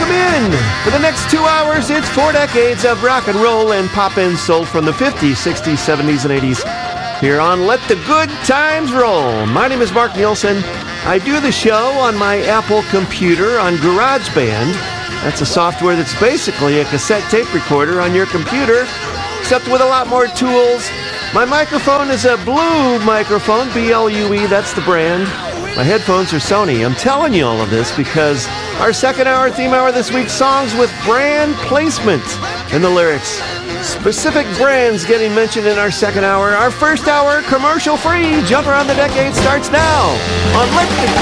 welcome in. For the next 2 hours, it's 4 decades of rock and roll and pop and soul from the 50s, 60s, 70s, and 80s. Here on Let the Good Times Roll. My name is Mark Nielsen. I do the show on my Apple computer on GarageBand. That's a software that's basically a cassette tape recorder on your computer, except with a lot more tools. My microphone is a Blue microphone, B-L-U-E, that's the brand. My headphones are Sony. I'm telling you all of this because our second hour, theme hour this week, songs with brand placement in the lyrics. Specific brands getting mentioned in our second hour. Our first hour, commercial-free. Jump Around the Decade starts now on Let the